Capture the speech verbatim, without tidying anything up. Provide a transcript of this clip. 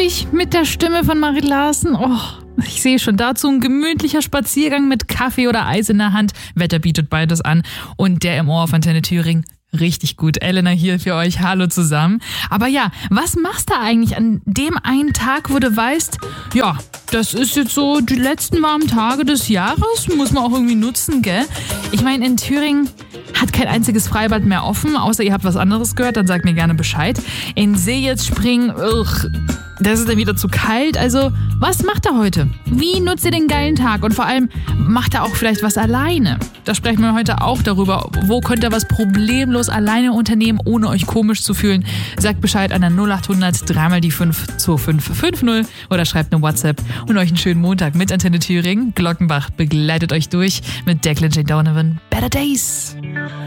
durch mit der Stimme von Marit Larsen. Oh, ich sehe schon dazu ein gemütlicher Spaziergang mit Kaffee oder Eis in der Hand. Wetter bietet beides an. Und der im Ohr von Antenne Thüringen. Richtig gut. Elena hier für euch. Hallo zusammen. Aber ja, was machst du eigentlich an dem einen Tag, wo du weißt, ja, das ist jetzt so die letzten warmen Tage des Jahres, muss man auch irgendwie nutzen, gell? Ich meine, in Thüringen hat kein einziges Freibad mehr offen, außer ihr habt was anderes gehört, dann sagt mir gerne Bescheid. In See jetzt springen, ugh, das ist dann wieder zu kalt. Also, was macht er heute? Wie nutzt ihr den geilen Tag? Und vor allem, macht er auch vielleicht was alleine? Da sprechen wir heute auch darüber. Wo könnt ihr was problemlos alleine unternehmen, ohne euch komisch zu fühlen? Sagt Bescheid an der null acht hundert dreimal die fünf zwei fünf fünf null oder schreibt eine WhatsApp und euch einen schönen Montag mit Antenne Thüringen. Glockenbach begleitet euch durch mit Declan J. Donovan. Better Days.